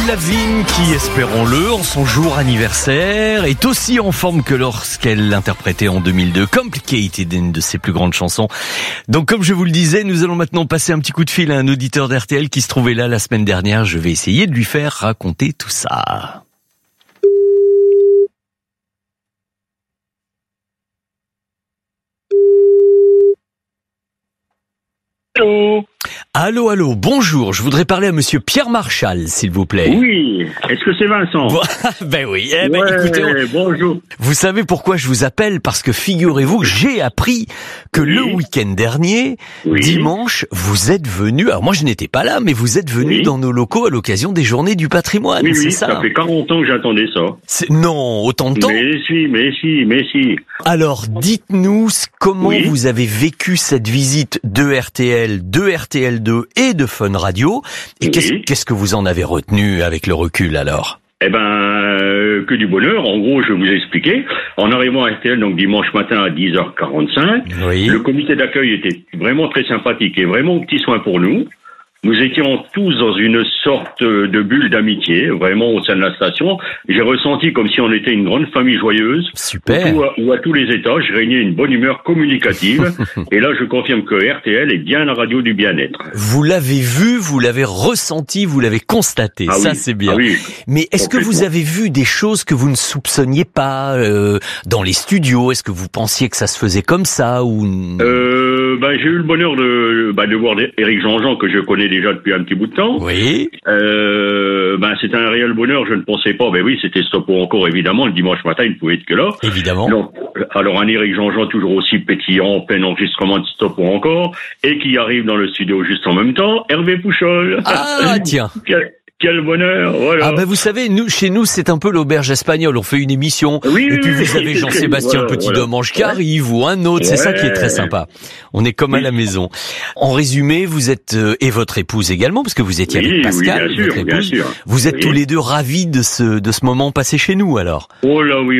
Lavigne qui, espérons-le, en son jour anniversaire, est aussi en forme que lorsqu'elle l'interprétait en 2002 Complicated, une de ses plus grandes chansons. Donc comme je vous le disais, nous allons maintenant passer un petit coup de fil à un auditeur d'RTL qui se trouvait là la semaine dernière. Je vais essayer de lui faire raconter tout ça. Allô, bonjour, je voudrais parler à monsieur Pierre Marchal, s'il vous plaît. Oui, est-ce que c'est Vincent? Ben oui, écoutez, bonjour. Vous savez pourquoi je vous appelle? Parce que figurez-vous que j'ai appris que le week-end dernier, dimanche, vous êtes venu, alors moi je n'étais pas là, mais vous êtes venu dans nos locaux à l'occasion des Journées du patrimoine, c'est ça? Ça fait 40 ans que j'attendais ça. Non, autant de temps? Mais si. Alors, dites-nous comment vous avez vécu cette visite de RTL 2 et de Fun Radio, et qu'est-ce que vous en avez retenu avec le recul alors? Que du bonheur. En gros, je vais vous expliquer. En arrivant à RTL, donc dimanche matin à 10h45, le comité d'accueil était vraiment très sympathique et vraiment au petit soin pour nous. Nous étions tous dans une sorte de bulle d'amitié, vraiment au sein de la station. J'ai ressenti comme si on était une grande famille joyeuse. Super. Où à tous les étages régnait une bonne humeur communicative. Et là, je confirme que RTL est bien la radio du bien-être. Vous l'avez vu, vous l'avez ressenti, vous l'avez constaté. C'est bien. Mais est-ce que vous avez vu des choses que vous ne soupçonniez pas dans les studios? Est-ce que vous pensiez que ça se faisait comme ça ou... J'ai eu le bonheur de voir Éric Jean-Jean, que je connais déjà depuis un petit bout de temps. Oui. C'était un réel bonheur, je ne pensais pas. C'était Stop ou encore, évidemment. Le dimanche matin, il ne pouvait être que là. Évidemment. Donc, alors un Éric Jean-Jean toujours aussi pétillant, en plein enregistrement de Stop ou encore, et qui arrive dans le studio juste en même temps, Hervé Pouchol. Ah, tiens. Quel bonheur, voilà. Vous savez, chez nous, c'est un peu l'auberge espagnole. On fait une émission, et puis vous avez Jean-Sébastien Petit-Domange qui arrive, ou un autre. C'est ça qui est très sympa. On est comme à la maison. En résumé, vous êtes, et votre épouse également, parce que vous étiez avec Pascal, votre épouse. Bien sûr. Vous êtes tous les deux ravis de ce moment passé chez nous, alors. Oh là oui.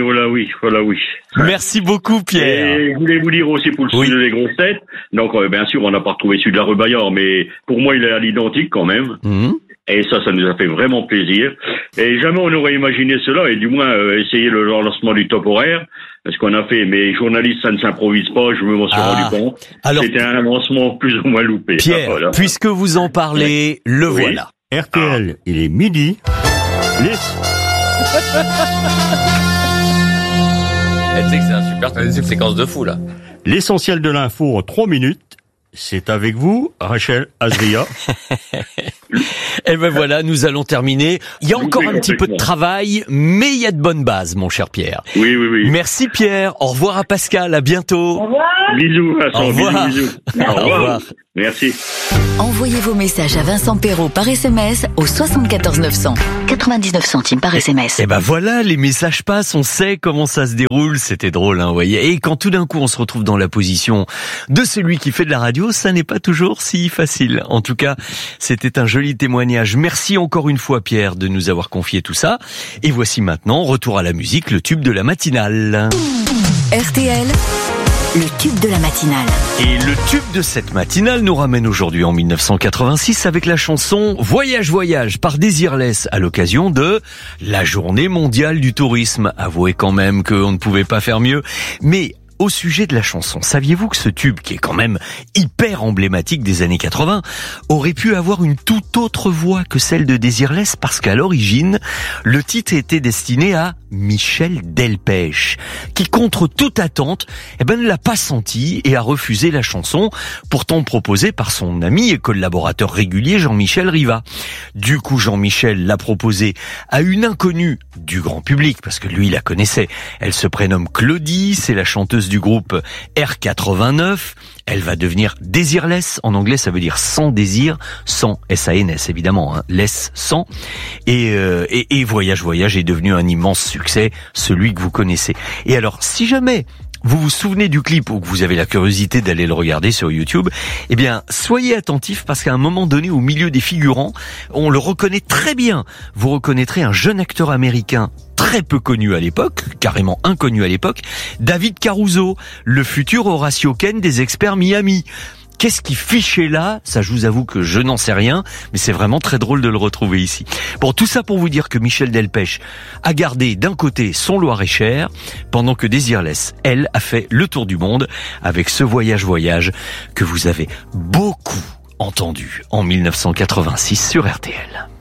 Merci beaucoup, Pierre. Et je voulais vous dire aussi pour le sujet des grosses têtes. Donc, bien sûr, on n'a pas retrouvé celui de la rue Bayard, mais pour moi, il est à l'identique quand même. Et ça nous a fait vraiment plaisir. Et jamais on n'aurait imaginé cela, et du moins essayer le lancement du top horaire, ce qu'on a fait. Mais journalistes, ça ne s'improvise pas, je m'en suis rendu compte. Alors, c'était un lancement plus ou moins loupé. Pierre, puisque vous en parlez, le voilà. RTL, il est midi. Tu sais que c'est une séquence de fou, là. L'essentiel de l'info en 3 minutes. C'est avec vous, Rachel Azria. Et voilà, nous allons terminer. Il y a encore un petit peu de travail, mais il y a de bonnes bases, mon cher Pierre. Oui. Merci Pierre. Au revoir à Pascal. À bientôt. Au revoir. Bisous, Vincent. Au revoir. Bisous. Au revoir. Merci. Envoyez vos messages à Vincent Perrault par SMS au 74 900. 99 centimes par SMS. Et voilà, les messages passent, on sait comment ça se déroule. C'était drôle, vous voyez. Et quand tout d'un coup on se retrouve dans la position de celui qui fait de la radio, ça n'est pas toujours si facile. En tout cas, c'était un joli témoignage. Merci encore une fois Pierre de nous avoir confié tout ça. Et voici maintenant, retour à la musique, le tube de la matinale. RTL, le tube de la matinale. Et le tube de cette matinale nous ramène aujourd'hui en 1986 avec la chanson Voyage, Voyage par Désirless à l'occasion de la Journée mondiale du tourisme. Avouez quand même qu'on ne pouvait pas faire mieux. Mais au sujet de la chanson, saviez-vous que ce tube, qui est quand même hyper emblématique des années 80, aurait pu avoir une toute autre voix que celle de Désirless, parce qu'à l'origine, le titre était destiné à Michel Delpech, qui contre toute attente, ne l'a pas senti et a refusé la chanson, pourtant proposée par son ami et collaborateur régulier Jean-Michel Riva. Du coup, Jean-Michel l'a proposée à une inconnue du grand public, parce que lui la connaissait. Elle se prénomme Claudie, c'est la chanteuse du groupe R89. Elle va devenir Désirless. En anglais, ça veut dire sans désir, sans S-A-N-S évidemment, less sans. Et Voyage, Voyage est devenu un immense succès, celui que vous connaissez. Et alors, si jamais vous vous souvenez du clip ou que vous avez la curiosité d'aller le regarder sur YouTube, soyez attentifs parce qu'à un moment donné, au milieu des figurants, on le reconnaît très bien. Vous reconnaîtrez un jeune acteur américain très peu connu à l'époque, carrément inconnu à l'époque, David Caruso, le futur Horatio Ken des Experts Miami. Qu'est-ce qui fichait là? Ça, je vous avoue que je n'en sais rien, mais c'est vraiment très drôle de le retrouver ici. Bon, tout ça pour vous dire que Michel Delpech a gardé d'un côté son Loir-et-Cher, pendant que Désirless, elle, a fait le tour du monde avec ce voyage que vous avez beaucoup entendu en 1986 sur RTL.